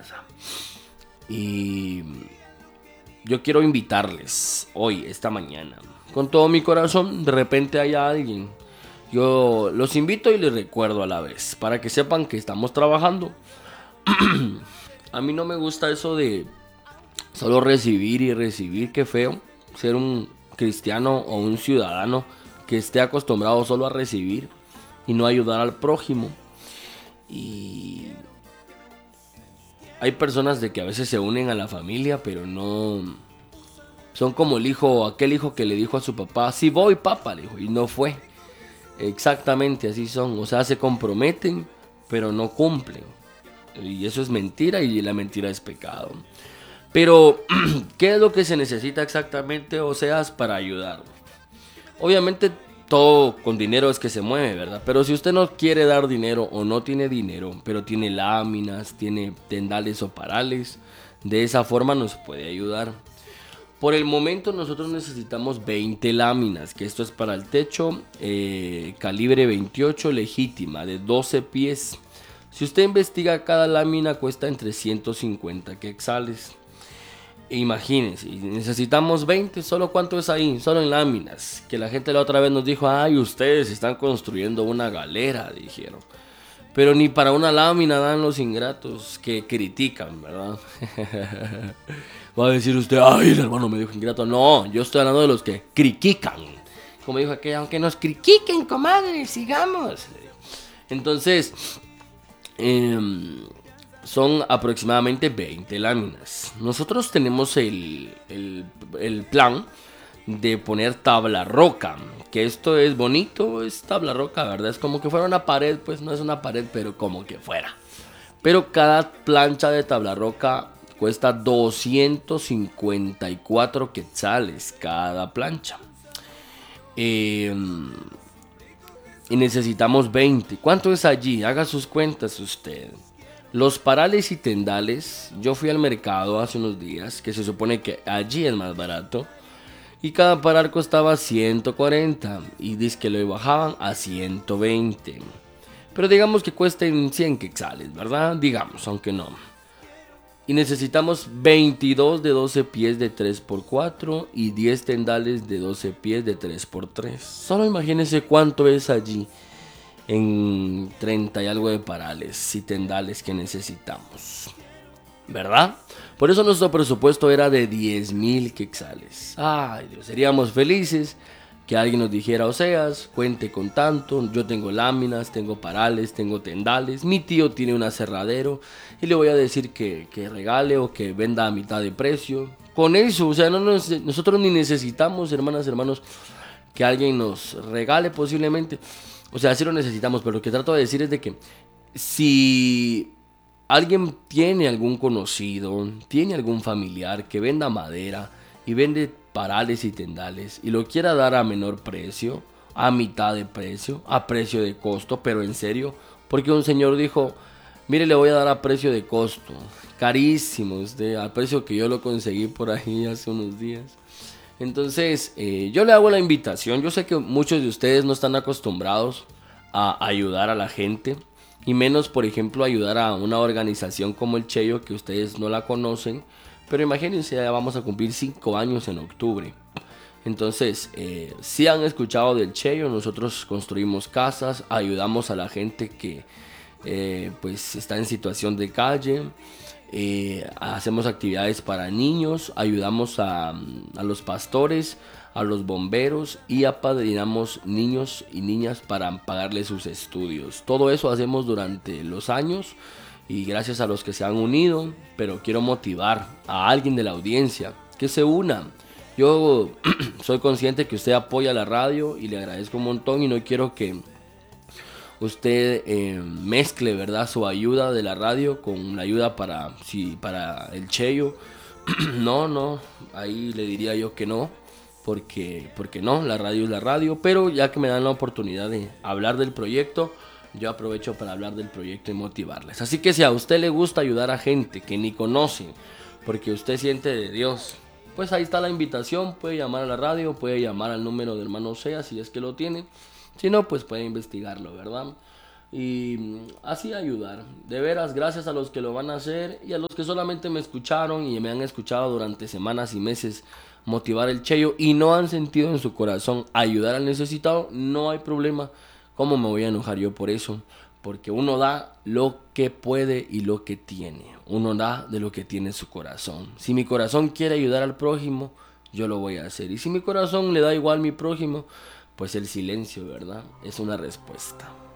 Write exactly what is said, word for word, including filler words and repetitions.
casa. Y yo quiero invitarles hoy, esta mañana, con todo mi corazón. De repente hay alguien, yo los invito y les recuerdo a la vez, para que sepan que estamos trabajando. A mí no me gusta eso de solo recibir y recibir. Qué feo ser un cristiano o un ciudadano que esté acostumbrado solo a recibir y no ayudar al prójimo. Y hay personas de que a veces se unen a la familia, pero no son como el hijo, aquel hijo que le dijo a su papá: sí voy, papá, le dijo, y no fue. Exactamente así son, o sea, se comprometen pero no cumplen, y eso es mentira, y la mentira es pecado. Pero ¿qué es lo que se necesita exactamente, Oseas, para ayudar? Obviamente todo con dinero es que se mueve, ¿verdad? Pero si usted no quiere dar dinero o no tiene dinero, pero tiene láminas, tiene tendales o parales, de esa forma nos puede ayudar. Por el momento nosotros necesitamos veinte láminas, que esto es para el techo, eh, calibre veintiocho, legítima, de doce pies. Si usted investiga, cada lámina cuesta entre ciento cincuenta quetzales. Imagínense, necesitamos veinte, ¿solo cuánto es ahí? Solo en láminas. Que la gente la otra vez nos dijo: ay, ustedes están construyendo una galera, dijeron. Pero ni para una lámina dan los ingratos que critican, ¿verdad? Va a decir usted: ay, el hermano me dijo ingrato. No, yo estoy hablando de los que criquican. Como dijo aquella: aunque nos criquiquen, comadre, sigamos. Entonces, eh, son aproximadamente veinte láminas. Nosotros tenemos el, el, el plan de poner tabla roca, que esto es bonito, es tabla roca, ¿verdad? Es como que fuera una pared, pues no es una pared, pero como que fuera. Pero cada plancha de tabla roca cuesta doscientos cincuenta y cuatro quetzales cada plancha. Eh, y necesitamos veinte. ¿Cuánto es allí? Haga sus cuentas usted. Los parales y tendales, yo fui al mercado hace unos días, que se supone que allí es más barato, y cada paral costaba ciento cuarenta, y dice que lo bajaban a ciento veinte. Pero digamos que cuesten cien quetzales, ¿verdad? Digamos, aunque no. Y necesitamos veintidós de doce pies de tres por cuatro y diez tendales de doce pies de tres por tres. Solo imagínense cuánto es allí en treinta y algo de parales y tendales que necesitamos, ¿verdad? Por eso nuestro presupuesto era de diez mil quetzales. Ay, Dios, seríamos felices que alguien nos dijera: Oseas, cuente con tanto, yo tengo láminas, tengo parales, tengo tendales, mi tío tiene un aserradero y le voy a decir que, que regale o que venda a mitad de precio. Con eso, o sea, no nos, nosotros ni necesitamos, hermanas, hermanos, que alguien nos regale posiblemente. O sea, sí lo necesitamos, pero lo que trato de decir es de que si alguien tiene algún conocido, tiene algún familiar que venda madera y vende parales y tendales y lo quiera dar a menor precio, a mitad de precio, a precio de costo, pero en serio, porque un señor dijo: mire, le voy a dar a precio de costo, carísimo, usted, al precio que yo lo conseguí por ahí hace unos días. Entonces, eh, yo le hago la invitación. Yo sé que muchos de ustedes no están acostumbrados a ayudar a la gente, y menos, por ejemplo, ayudar a una organización como el Cheyo, que ustedes no la conocen. Pero imagínense, ya vamos a cumplir cinco años en octubre. Entonces, eh, si han escuchado del Cheyo, nosotros construimos casas, ayudamos a la gente que eh, pues está en situación de calle. Eh, hacemos actividades para niños, ayudamos a, a los pastores, a los bomberos, y apadrinamos niños y niñas para pagarles sus estudios. Todo eso hacemos durante los años, y gracias a los que se han unido. Pero quiero motivar a alguien de la audiencia que se una. Yo soy consciente que usted apoya la radio y le agradezco un montón, y no quiero que usted eh, mezcle, ¿verdad?, su ayuda de la radio con la ayuda para, sí, para el Cheyo. No, no, ahí le diría yo que no, porque, porque no, la radio es la radio. Pero ya que me dan la oportunidad de hablar del proyecto, yo aprovecho para hablar del proyecto y motivarles. Así que si a usted le gusta ayudar a gente que ni conoce, porque usted siente de Dios, pues ahí está la invitación. Puede llamar a la radio, puede llamar al número del hermano Oseas si es que lo tiene. Si no, pues puede investigarlo, ¿verdad? y así ayudar. De veras, gracias a los que lo van a hacer y a los que solamente me escucharon y me han escuchado durante semanas y meses motivar el chello y no han sentido en su corazón ayudar al necesitado, no hay problema. ¿Cómo me voy a enojar yo por eso? Porque uno da lo que puede y lo que tiene. Uno da de lo que tiene su corazón. Si mi corazón quiere ayudar al prójimo, yo lo voy a hacer. Y si mi corazón le da igual a mi prójimo, pues el silencio, ¿verdad? Es una respuesta.